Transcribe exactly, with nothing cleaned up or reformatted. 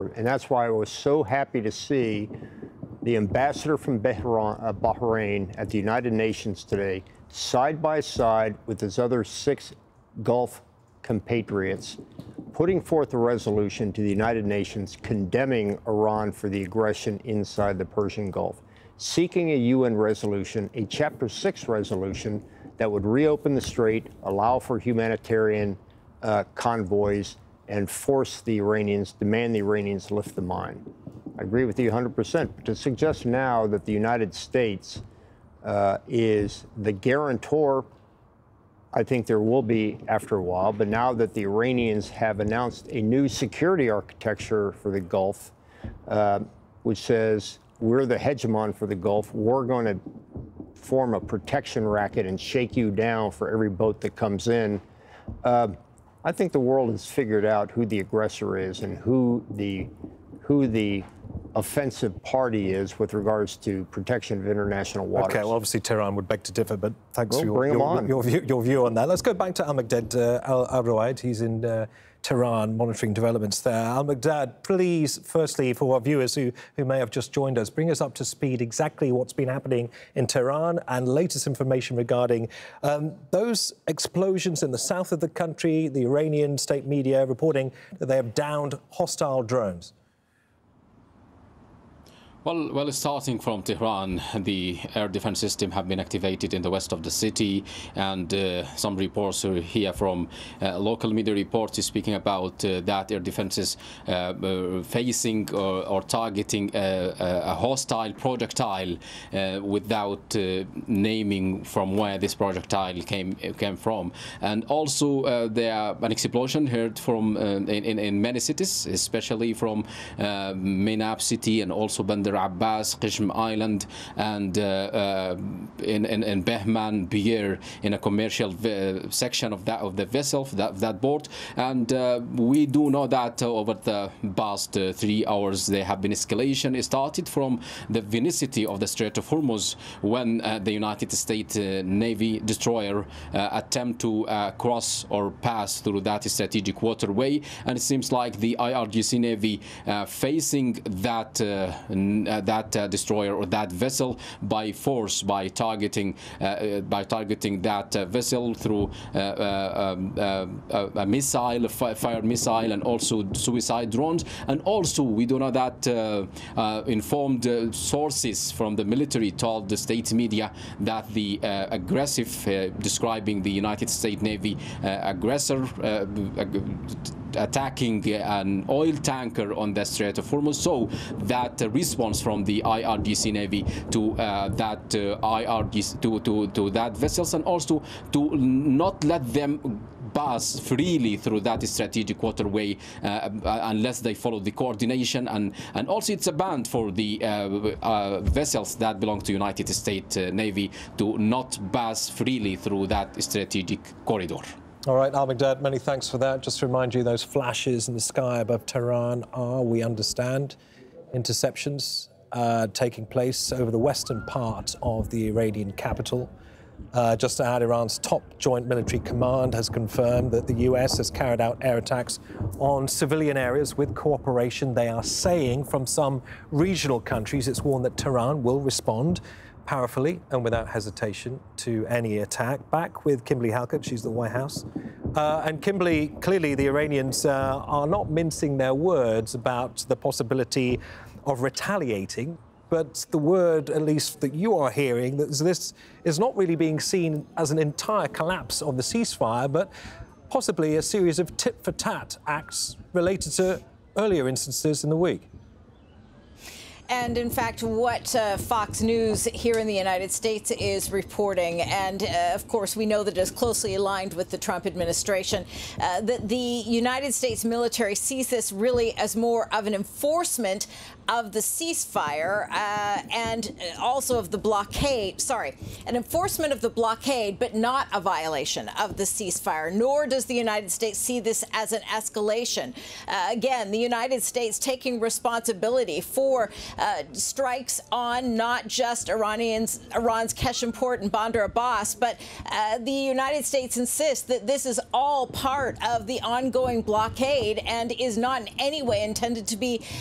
And that's why I was so happy to see the ambassador from Bahrain at the United Nations today, side by side with his other six Gulf compatriots, putting forth a resolution to the United Nations condemning Iran for the aggression inside the Persian Gulf, seeking a U N resolution, a Chapter six resolution that would reopen the strait, allow for humanitarian uh, convoys, and force the Iranians, demand the Iranians lift the mine. I agree with you one hundred percent. But to suggest now that the United States uh, is the guarantor, I think there will be after a while. But now that the Iranians have announced a new security architecture for the Gulf, uh, which says we're the hegemon for the Gulf, we're going to form a protection racket and shake you down for every boat that comes in. Uh, I think the world has figured out who the aggressor is and who the who the offensive party is with regards to protection of international waters. Okay, well, obviously Tehran would beg to differ, but thanks well, for your, your, on. your, view, your view on that. Let's go back to Al-Maqdad uh, Al-Rawad. He's in uh, Tehran monitoring developments there. Al-Maqdad, please, firstly, for our viewers who, who may have just joined us, bring us up to speed exactly what's been happening in Tehran and latest information regarding um, those explosions in the south of the country, the Iranian state media reporting that they have downed hostile drones. Well, well, starting from Tehran, the air defense system have been activated in the west of the city, and uh, some reports here from uh, local media reports is speaking about uh, that air defenses uh, uh, facing or, or targeting a, a hostile projectile uh, without uh, naming from where this projectile came came from. And also uh, there an explosion heard from uh, in, in, in many cities, especially from uh, Menab city and also Bandar Abbas, Qishm Island, and uh, uh, in, in, in Bahman Pier, in a commercial section of that of the vessel, that, that boat. And uh, we do know that uh, over the past uh, three hours there have been escalation. It started from the vicinity of the Strait of Hormuz when uh, the United States uh, Navy destroyer uh, attempt to uh, cross or pass through that strategic waterway, and it seems like the I R G C Navy uh, facing that uh, uh, that uh, destroyer or that vessel by force, by targeting uh, by targeting that uh, vessel through uh, uh, um, uh, a missile, a fire missile, and also suicide drones. And also we do know that uh, uh, informed uh, sources from the military told the state media that the uh, aggressive, uh, describing the United States Navy uh, aggressor uh, attacking an oil tanker on the Strait of Hormuz. So that uh, response from the I R G C Navy to uh, that uh, I R G C to, to to that vessels, and also to not let them pass freely through that strategic waterway uh, unless they follow the coordination, and and also it's a ban for the uh, uh, vessels that belong to United States uh, Navy to not pass freely through that strategic corridor. All right, Al-Maqdad, many thanks for that. Just to remind you, those flashes in the sky above Tehran are, we understand, interceptions uh, taking place over the western part of the Iranian capital. Uh, just to add, Iran's top joint military command has confirmed that the U S has carried out air attacks on civilian areas with cooperation, they are saying, from some regional countries. It's warned that Tehran will respond powerfully and without hesitation to any attack. Back with Kimberly Halkett, she's the White House. Uh, and Kimberly, clearly the Iranians uh, are not mincing their words about the possibility of retaliating, but the word, at least that you are hearing, that this is not really being seen as an entire collapse of the ceasefire, but possibly a series of tit-for-tat acts related to earlier instances in the week. And in fact, what uh, Fox News here in the United States is reporting, and uh, of course we know that it is closely aligned with the Trump administration, uh, that the United States military sees this really as more of an enforcement of the ceasefire uh, and also of the blockade, sorry, an enforcement of the blockade, but not a violation of the ceasefire, nor does the United States see this as an escalation. Uh, again, the United States taking responsibility for uh, strikes on not just Iranians, Iran's Keshimport and Bandar Abbas, but uh, the United States insists that this is all part of the ongoing blockade and is not in any way intended to be